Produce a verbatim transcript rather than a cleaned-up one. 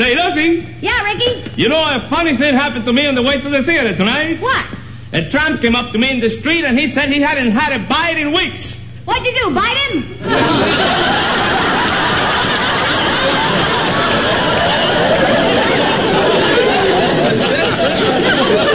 Say, Lucy. Yeah, Ricky? You know, a funny thing happened to me on the way to the theater tonight. What? A tramp came up to me in the street, and he said he hadn't had a bite in weeks. What'd you do, bite him?